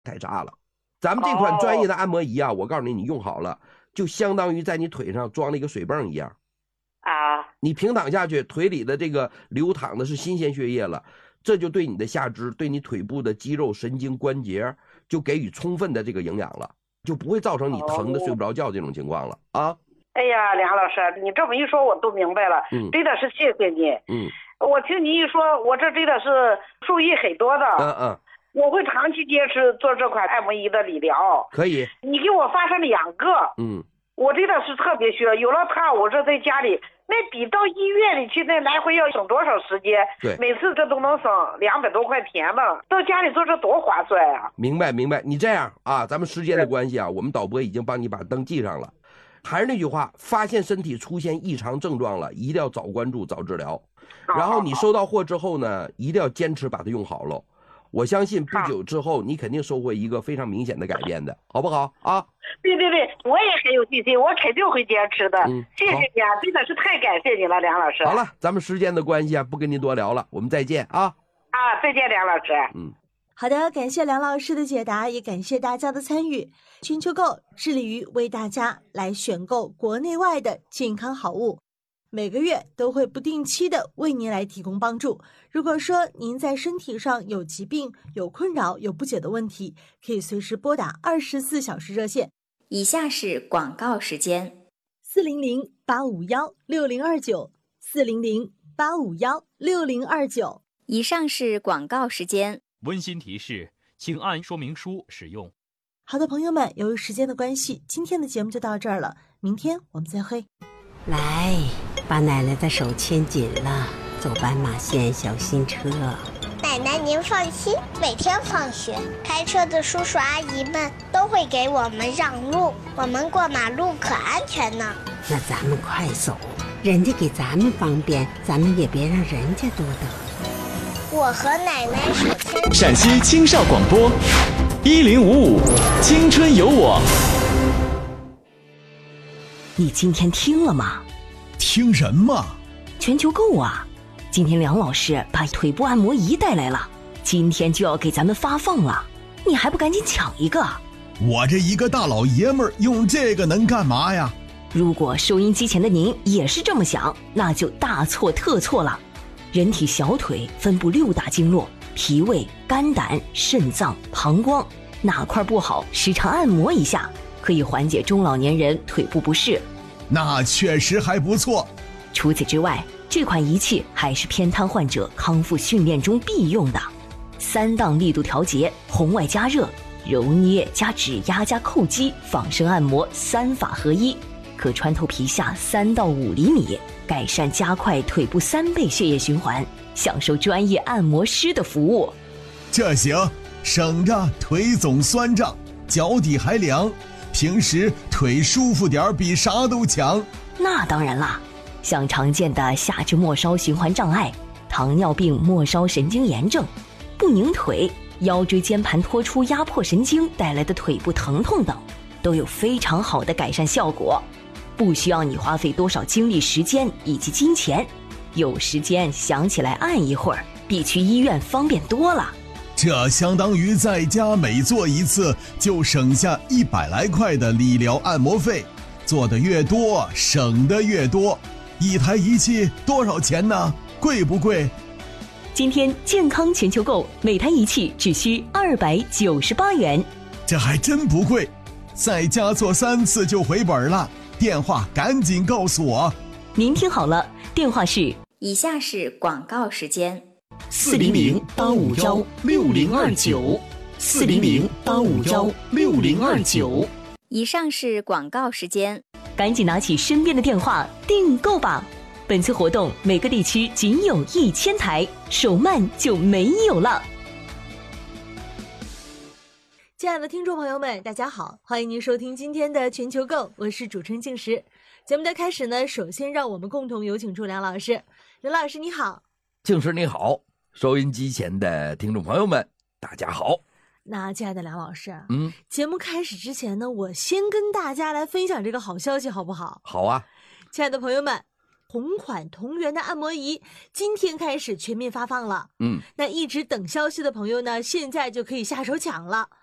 太差了。咱们这款专业的按摩仪啊，我告诉你，你用好了，就相当于在你腿上装了一个水泵一样啊。 你平躺下去，腿里的这个流淌的是新鲜血液了，这就对你的下肢、对你腿部的肌肉、神经、关节就给予充分的这个营养了，就不会造成你疼的睡不着觉这种情况了啊。 哎呀，梁老师，你这么一说，我都明白了。真的是谢谢你。我听你一说，我这真的是受益很多的。我会长期坚持做这款按摩仪的理疗。 可以。 你给我发上2个。我真的是特别需要，有了它，我这在家里，那比到医院里去那来回要省多少时间？ 对， 每次这都能省200多块钱呢，到家里做这多划算啊！ 明白。你这样啊，咱们时间的关系啊，我们导播已经帮你把灯记上了。还是那句话，发现身体出现异常症状了，一定要早关注、早治疗。然后你收到货之后呢，一定要坚持把它用好了。我相信不久之后，你肯定收获一个非常明显的改变的，好不好啊？ 对，我也很有信心，我肯定会坚持的。谢谢你啊，真的是太感谢你了，梁老师。 好了，咱们时间的关系啊，不跟您多聊了，我们再见啊。 再见，梁老师。 好的，感谢梁老师的解答，也感谢大家的参与。全球购致力于为大家来选购国内外的健康好物，每个月都会不定期的为您来提供帮助。如果说您在身体上有疾病、有困扰、有不解的问题，可以随时拨打24小时热线。 以下是广告时间 ：400-851-6029，400-851-6029。 以上是广告时间。 温馨提示，请按说明书使用。 好的，朋友们，由于时间的关系，今天的节目就到这儿了，明天我们再会。 来，把奶奶的手牵紧了，走斑马线，小心车。 奶奶您放心，每天放学，开车的叔叔阿姨们都会给我们让路，我们过马路可安全呢。 那咱们快走，人家给咱们方便，咱们也别让人家多等。 我和奶奶手牵。 陕西青少广播1055青春有我。 你今天听了吗？ 听什么？ 全球购啊！今天梁老师把腿部按摩仪带来了，今天就要给咱们发放了，你还不赶紧抢一个？ 我这一个大老爷们儿用这个能干嘛呀？ 如果收音机前的您也是这么想，那就大错特错了。人体小腿分布6大经络，脾胃、肝胆、肾脏、膀胱，哪块不好，时常按摩一下，可以缓解中老年人腿部不适。 那确实还不错。 除此之外，这款仪器还是偏瘫患者康复训练中必用的。3档力度调节，红外加热、揉捏加指压加叩击、仿生按摩3法合一，可穿透皮下3到5厘米，改善加快腿部3倍血液循环，享受专业按摩师的服务。 这行，省着腿总酸胀，脚底还凉，平时腿舒服点比啥都强。 那当然啦，像常见的下肢末梢循环障碍、糖尿病末梢神经炎症、不拧腿、腰椎间盘突出压迫神经带来的腿部疼痛等，都有非常好的改善效果，不需要你花费多少精力时间以及金钱，有时间想起来按一会儿，比去医院方便多了。 这相当于在家每做一次就省下100来块的理疗按摩费，做的越多省的越多。一台仪器多少钱呢？贵不贵？ 今天健康全球购每台仪器只需298元， 这还真不贵，在家做3次就回本了。电话赶紧告诉我。 您听好了，电话是。 以下是广告时间 ：400-851-6029，400-851-6029。 以上是广告时间， 赶紧拿起身边的电话订购吧。本次活动每个地区仅有1000台，手慢就没有了。 亲爱的听众朋友们，大家好，欢迎您收听今天的全球购，我是主持人静时。节目的开始呢，首先让我们共同有请出梁老师。梁老师你好。 静时你好，收音机前的听众朋友们大家好。 那亲爱的梁老师，节目开始之前呢，我先跟大家来分享这个好消息好不好？ 好啊。 亲爱的朋友们，同款同源的按摩仪今天开始全面发放了。那一直等消息的朋友呢，现在就可以下手抢了。